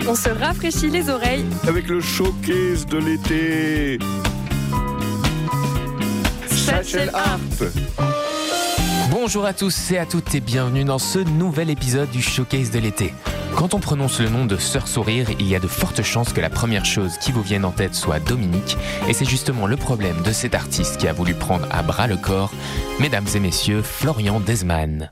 On se rafraîchit les oreilles avec le showcase de l'été. Satchel Art. Bonjour à tous et à toutes et bienvenue dans ce nouvel épisode du Showcase de l'été. Quand on prononce le nom de Sœur Sourire, il y a de fortes chances que la première chose qui vous vienne en tête soit Dominique, et c'est justement le problème de cet artiste qui a voulu prendre à bras le corps, mesdames et messieurs, Florian Desman.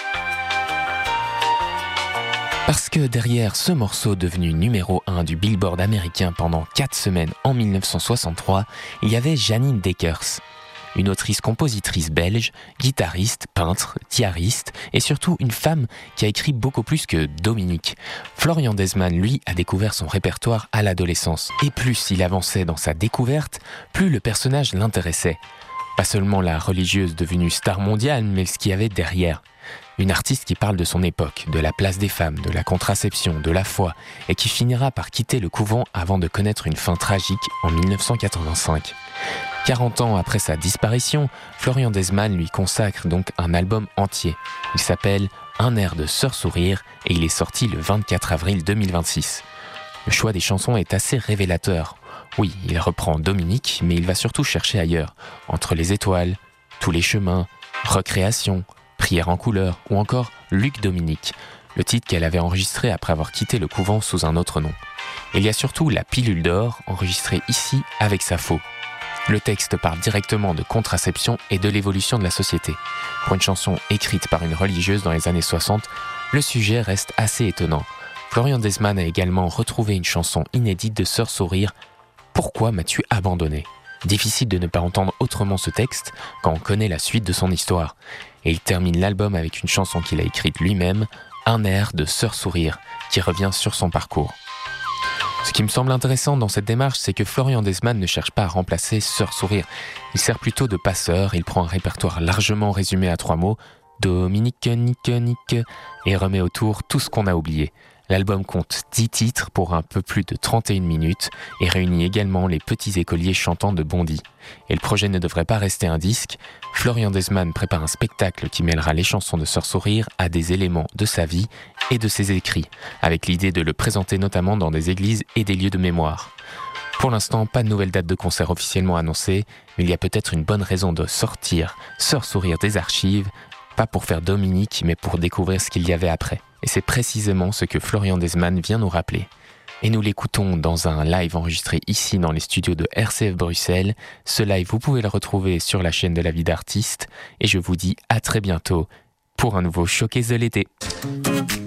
Parce que derrière ce morceau devenu numéro 1 du Billboard américain pendant 4 semaines en 1963, il y avait Janine Deckers. Une autrice-compositrice belge, guitariste, peintre, diariste et surtout une femme qui a écrit beaucoup plus que Dominique. Florian Desman, lui, a découvert son répertoire à l'adolescence. Et plus il avançait dans sa découverte, plus le personnage l'intéressait. Pas seulement la religieuse devenue star mondiale, mais ce qu'il y avait derrière. Une artiste qui parle de son époque, de la place des femmes, de la contraception, de la foi, et qui finira par quitter le couvent avant de connaître une fin tragique en 1985. 40 ans après sa disparition, Florian Desman lui consacre donc un album entier. Il s'appelle « Un air de Sœur Sourire » et il est sorti le 24 avril 2026. Le choix des chansons est assez révélateur. Oui, il reprend Dominique, mais il va surtout chercher ailleurs, entre les étoiles, tous les chemins, recréation, prière en couleur ou encore Luc Dominique, le titre qu'elle avait enregistré après avoir quitté le couvent sous un autre nom. Et il y a surtout La Pilule d'or, enregistrée ici avec sa faux. Le texte parle directement de contraception et de l'évolution de la société. Pour une chanson écrite par une religieuse dans les années 60, le sujet reste assez étonnant. Florian Desman a également retrouvé une chanson inédite de Sœur Sourire, « Pourquoi m'as-tu abandonné ?» Difficile de ne pas entendre autrement ce texte quand on connaît la suite de son histoire. Et il termine l'album avec une chanson qu'il a écrite lui-même, « Un air de Sœur Sourire », qui revient sur son parcours. Ce qui me semble intéressant dans cette démarche, c'est que Florian Desman ne cherche pas à remplacer Sœur Sourire. Il sert plutôt de passeur, il prend un répertoire largement résumé à 3 mots, Dominique, Nique, Nique, et remet autour tout ce qu'on a oublié. L'album compte 10 titres pour un peu plus de 31 minutes et réunit également les petits écoliers chantants de Bondy. Et le projet ne devrait pas rester un disque. Florian Desman prépare un spectacle qui mêlera les chansons de Sœur Sourire à des éléments de sa vie et de ses écrits, avec l'idée de le présenter notamment dans des églises et des lieux de mémoire. Pour l'instant, pas de nouvelle date de concert officiellement annoncée, mais il y a peut-être une bonne raison de sortir Sœur Sourire des archives, pas pour faire Dominique, mais pour découvrir ce qu'il y avait après. Et c'est précisément ce que Florian Desman vient nous rappeler. Et nous l'écoutons dans un live enregistré ici dans les studios de RCF Bruxelles. Ce live, vous pouvez le retrouver sur la chaîne de La Vie d'Artiste. Et je vous dis à très bientôt pour un nouveau Showcase de l'été.